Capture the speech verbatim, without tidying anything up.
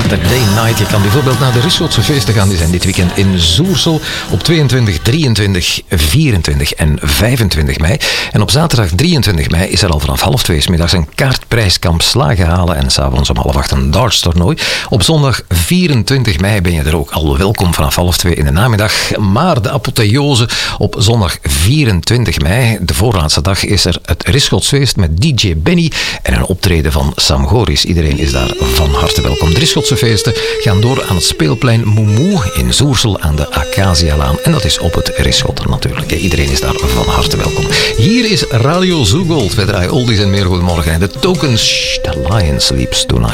Saturday Night. Je kan bijvoorbeeld naar de Rischotse feesten gaan. Die zijn dit weekend in Zoersel op tweeëntwintig, drieëntwintig, vierentwintig en vijfentwintig mei. En op zaterdag drieëntwintig mei is er al vanaf half twee 's middags een kaartprijskamp slagen halen en s'avonds om half acht een darts-toernooi. Op zondag vierentwintig mei ben je er ook al welkom vanaf half twee in de namiddag. Maar de apotheose op zondag vierentwintig mei, de voorlaatste dag, is er het Rischotsfeest met D J Benny en een optreden van Sam Goris. Iedereen is daar van harte welkom. De Rischotse feesten gaan door aan het speelplein Moemoe in Zoersel aan de Acacialaan. En dat is op het Rischot natuurlijk. Iedereen is daar van harte welkom. Hier is Radio Zoogold. Wij draaien oldies en meer. Goedemorgen. En de Tokens, The Lion Sleeps Tonight.